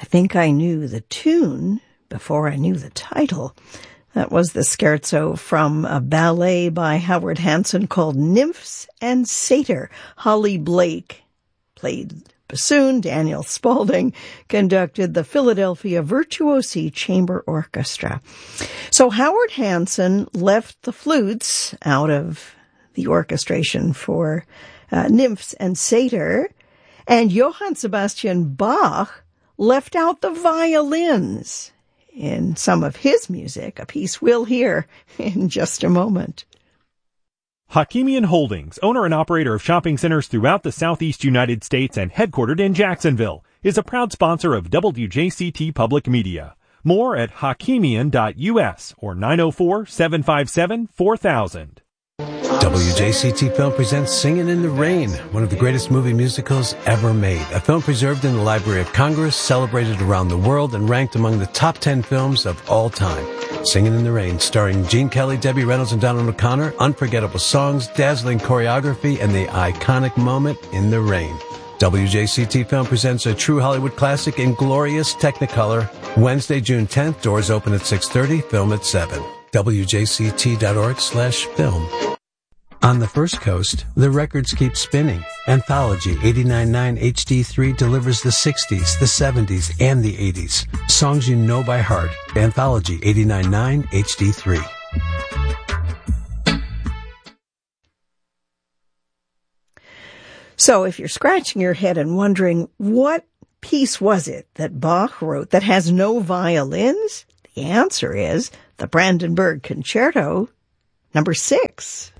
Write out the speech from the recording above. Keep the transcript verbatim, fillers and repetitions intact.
think I knew the tune before I knew the title. That was the scherzo from a ballet by Howard Hanson called Nymphs and Satyr. Holly Blake played bassoon. Daniel Spaulding conducted the Philadelphia Virtuosi Chamber Orchestra. So Howard Hanson left the flutes out of the orchestration for uh, Nymphs and Satyr, and Johann Sebastian Bach left out the violins in some of his music, a piece we'll hear in just a moment. Hakimian Holdings, owner and operator of shopping centers throughout the southeast United States and headquartered in Jacksonville, is a proud sponsor of W J C T Public Media. More at hakimian dot U S or nine oh four, seven five seven, four thousand. W J C T Film presents Singin' in the Rain, one of the greatest movie musicals ever made. A film preserved in the Library of Congress, celebrated around the world, and ranked among the top ten films of all time. Singin' in the Rain, starring Gene Kelly, Debbie Reynolds, and Donald O'Connor. Unforgettable songs, dazzling choreography, and the iconic moment in the rain. W J C T Film presents a true Hollywood classic in glorious Technicolor. Wednesday, June tenth. Doors open at six thirty. Film at seven. W J C T dot org slash film. On the First Coast, the records keep spinning. Anthology eighty-nine point nine H D three delivers the sixties, the seventies, and the eighties. Songs you know by heart. Anthology eighty-nine point nine H D three. So if you're scratching your head and wondering what piece was it that Bach wrote that has no violins, the answer is the Brandenburg Concerto, number six.